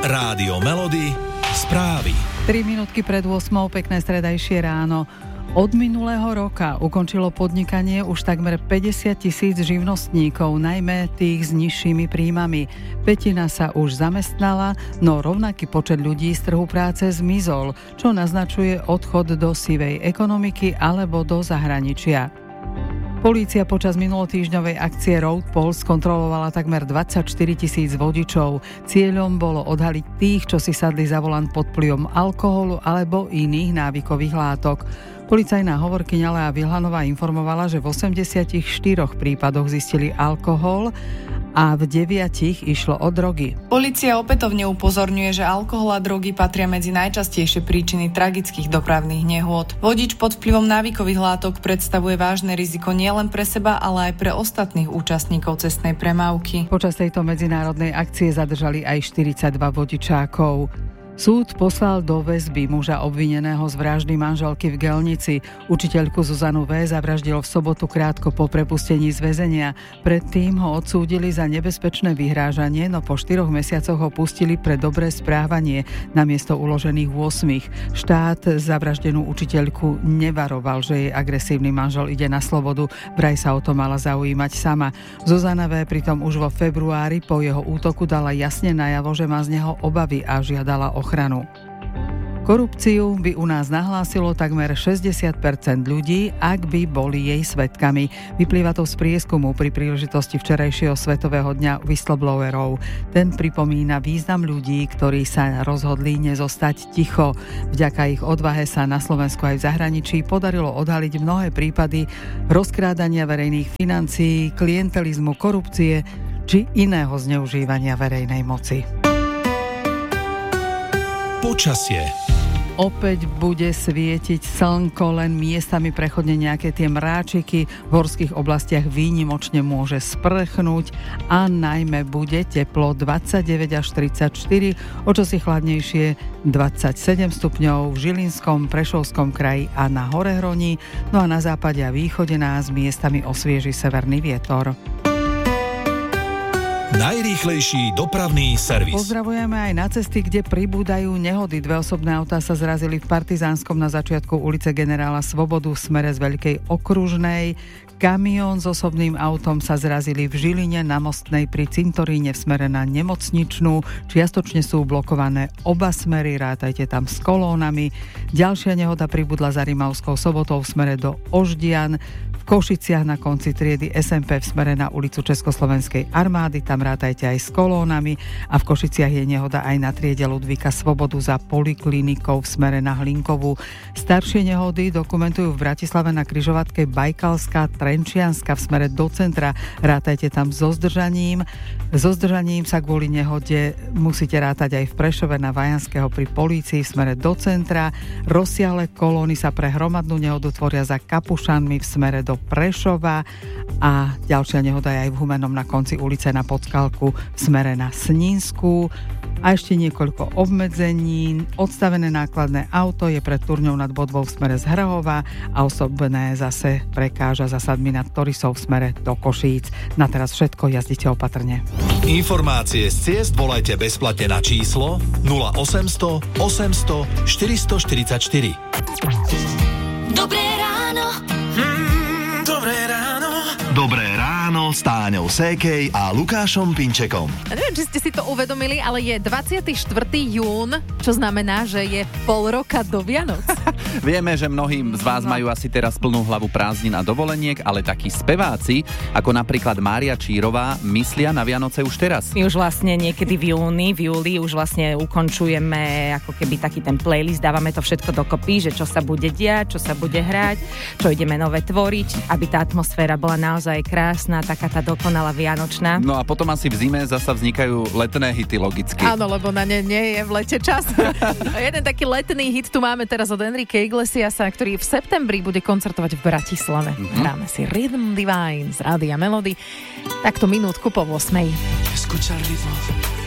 Rádio Melody, správy. 3 minútky pred 8, pekné stredajšie ráno. Od minulého roka ukončilo podnikanie už takmer 50 000 živnostníkov, najmä tých s nižšími príjmami. Pätina sa už zamestnala, no rovnaký počet ľudí z trhu práce zmizol, čo naznačuje odchod do sivej ekonomiky alebo do zahraničia. Polícia počas minulotýždňovej akcie Road Pulse kontrolovala takmer 24 000 vodičov. Cieľom bolo odhaliť tých, čo si sadli za volant pod vplyvom alkoholu alebo iných návykových látok. Policajná hovorkyňa Lea Vilhanová informovala, že v 84 prípadoch zistili alkohol a v 9 išlo o drogy. Polícia opätovne upozorňuje, že alkohol a drogy patria medzi najčastejšie príčiny tragických dopravných nehôd. Vodič pod vplyvom návykových látok predstavuje vážne riziko nielen pre seba, ale aj pre ostatných účastníkov cestnej premávky. Počas tejto medzinárodnej akcie zadržali aj 42 vodičákov. Súd poslal do väzby muža obvineného z vraždy manželky v Gelnici. Učiteľku Zuzanu V. zavraždil v sobotu krátko po prepustení z väzenia. Predtým ho odsúdili za nebezpečné vyhrážanie, no po 4 mesiacoch ho pustili pre dobré správanie namiesto uložených 8. Štát zavraždenú učiteľku nevaroval, že jej agresívny manžel ide na slobodu. Vraj sa o to mala zaujímať sama. Zuzana V. pritom už vo februári po jeho útoku dala jasne najavo, že má z neho obavy a žiadala ochranu. Korupciu by u nás nahlásilo takmer 60% ľudí, ak by boli jej svedkami. Vyplýva to z prieskumu pri príležitosti včerajšieho Svetového dňa whistleblowerov. Ten pripomína význam ľudí, ktorí sa rozhodli nezostať ticho. Vďaka ich odvahe sa na Slovensku aj v zahraničí podarilo odhaliť mnohé prípady rozkrádania verejných financií, klientelizmu, korupcie či iného zneužívania verejnej moci. Počasie. Opäť bude svietiť slnko, len miestami prechodne nejaké tie mráčiky. V horských oblastiach výnimočne môže sprchnúť a najmä bude teplo 29 až 34, o čosi chladnejšie 27 stupňov v Žilinskom, Prešovskom kraji a na Horehroni, no a na západe a východe nás miestami osvieži severný vietor. Najrýchlejší dopravný servis. Pozdravujeme aj na cesty, kde pribúdajú nehody. 2 osobné autá sa zrazili v Partizánskom na začiatku ulice Generála Svobodu v smere z Veľkej Okružnej. Kamión s osobným autom sa zrazili v Žiline na Mostnej pri cintoríne v smere na Nemocničnú. Čiastočne sú blokované oba smery, rátajte tam s kolónami. Ďalšia nehoda pribudla za Rimavskou Sobotou v smere do Oždian. V Košiciach na konci triedy SMP v smere na ulicu Československej armády, tam rátajte aj s kolónami, a v Košiciach je nehoda aj na triede Ludvíka Svobodu za poliklinikou v smere na Hlinkovú. Staršie nehody dokumentujú v Bratislave na križovatke Bajkalská Trenčianska v smere do centra, rátajte tam so zdržaním. So zdržaním sa kvôli nehode musíte rátať aj v Prešove na Vajanského pri polícii v smere do centra. Rozsiahle kolóny sa pre hromadnú nehodu tvoria za Kapušanmi v smere do Prešova a ďalšia nehoda je aj v Humennom na konci ulice na Podskalku v smere na Snínskú. A ešte niekoľko obmedzení. Odstavené nákladné auto je pred Turňou nad Bodvou v smere z Hrhova a osobné zase prekáža zasadmi nad Torisou v smere do Košíc. Na teraz všetko, jazdite opatrne. Informácie z ciest volajte bezplatne na číslo 0800 800 444. Dobré ráno. Dobré ráno. Dobré ráno s Táňou Sékej a Lukášom Pinčekom. Neviem, či ste si to uvedomili, ale je 24. jún, čo znamená, že je pol roka do Vianoc. Vieme, že mnohým z vás majú asi teraz plnú hlavu prázdnin a dovoleniek, ale takí speváci, ako napríklad Mária Čírová, myslia na Vianoce už teraz. My už vlastne niekedy v júli už vlastne ukončujeme ako keby taký ten playlist, dávame to všetko dokopy, že čo sa bude diať, čo sa bude hrať, čo ideme nové tvoriť, aby tá atmosféra bola naozaj krásna, taká tá dokonalá vianočná. No a potom asi v zime zasa vznikajú letné hity logicky. Áno, lebo na ne nie je v lete čas. Jeden taký letný hit tu máme teraz od Enrique Iglesiasa, ktorý v septembri bude koncertovať v Bratislave. Hráme si Rhythm Divine z Rádia Melody. Takto minútku po 8. Escucha el ritmo